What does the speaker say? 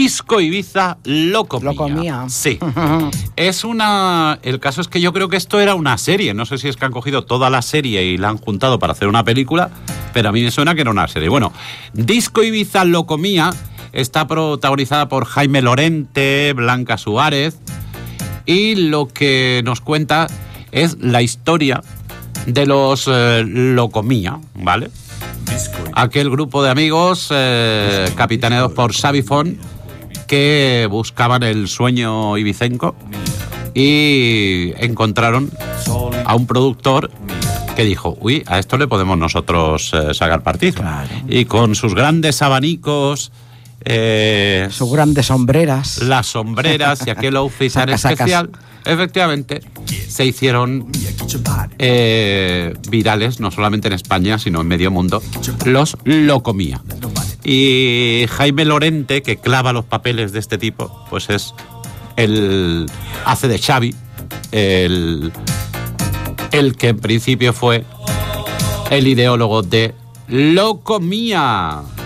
Disco Ibiza lo comía. Lo comía. Sí. El caso es que yo creo que esto era una serie. No sé si es que han cogido toda la serie y la han juntado para hacer una película, pero a mí me suena que era una serie. Bueno, Disco Ibiza lo comía está protagonizada por Jaime Lorente, Blanca Suárez, y lo que nos cuenta es la historia de los Locomía, ¿vale? Aquel grupo de amigos capitaneados por Xavi Font que buscaban el sueño ibicenco y encontraron a un productor que dijo, uy, a esto le podemos nosotros sacar partido. Claro. Y con sus grandes abanicos, sus grandes sombreras, las sombreras y aquel outfit tan especial, efectivamente, se hicieron virales, no solamente en España, sino en medio mundo, los Locomía. Y Jaime Lorente, que clava los papeles de este tipo, pues hace de Xavi, el que en principio fue el ideólogo de Locomía.